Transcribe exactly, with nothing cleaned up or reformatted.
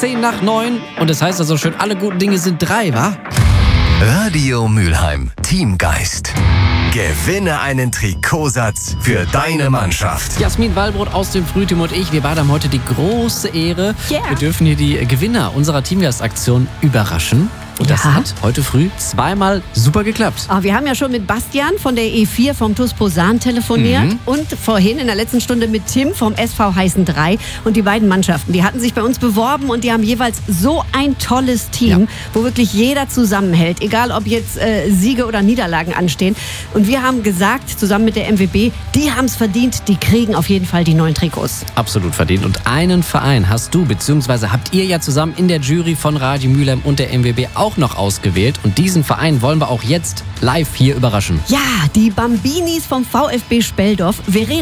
zehn nach neun. Und das heißt also schön, alle guten Dinge sind drei, wa? Radio Mülheim. Teamgeist. Gewinne einen Trikotsatz für deine Mannschaft. Jasmin Wallbrot aus dem Frühteam und ich, wir beide haben heute die große Ehre. Yeah. Wir dürfen hier die Gewinner unserer Teamgeist-Aktion überraschen. Und das Ja. hat heute früh zweimal super geklappt. Oh, wir haben ja schon mit Bastian von der E vier vom TuS Posan telefoniert Mhm. und vorhin in der letzten Stunde mit Tim vom S V Heißen drei. Und die beiden Mannschaften, die hatten sich bei uns beworben und die haben jeweils so ein tolles Team, Ja. wo wirklich jeder zusammenhält, egal ob jetzt äh, Siege oder Niederlagen anstehen. Und wir haben gesagt, zusammen mit der M W B, die haben es verdient, die kriegen auf jeden Fall die neuen Trikots. Absolut verdient. Und einen Verein hast du, beziehungsweise habt ihr ja zusammen in der Jury von Radio Mülheim und der M W B auch noch ausgewählt. Und diesen Verein wollen wir auch jetzt live hier überraschen. Ja, die Bambinis vom VfB Speldorf. Verena